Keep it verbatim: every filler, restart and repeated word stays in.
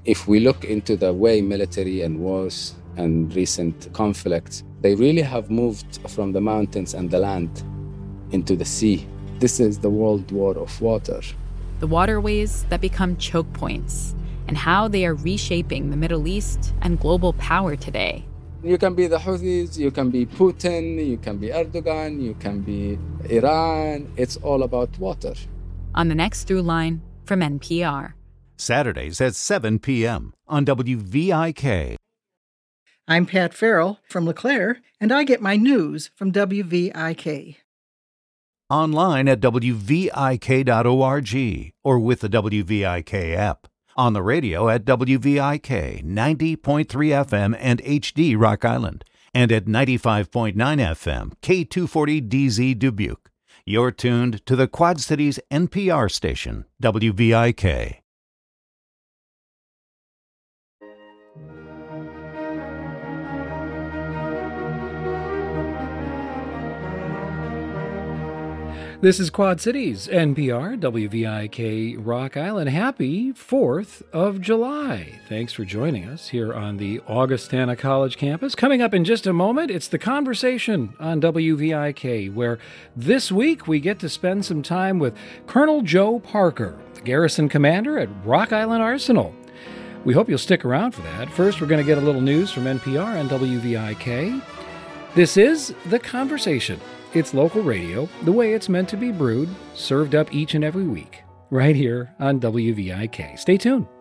If we look into the way military and wars and recent conflicts, they really have moved from the mountains and the land into the sea. This is the world war of water. The waterways that become choke points and how they are reshaping the Middle East and global power today. You can be the Houthis, you can be Putin, you can be Erdogan, you can be Iran. It's all about water. On the next Through Line from N P R. Saturdays at seven p.m. on W V I K. I'm Pat Farrell from LeClaire, and I get my news from W V I K. Online at W V I K dot org or with the W V I K app. On the radio at W V I K ninety point three F M and H D Rock Island, and at ninety-five point nine F M K two forty D Z Dubuque. You're tuned to the Quad Cities N P R station, W V I K. This is Quad Cities, N P R, W V I K, Rock Island. Happy fourth of July. Thanks for joining us here on the Augustana College campus. Coming up in just a moment, it's The Conversation on W V I K, where this week we get to spend some time with Colonel Joe Parker, the garrison commander at Rock Island Arsenal. We hope you'll stick around for that. First, we're going to get a little news from N P R and W V I K. This is The Conversation. It's local radio, the way it's meant to be brewed, served up each and every week, right here on W V I K. Stay tuned.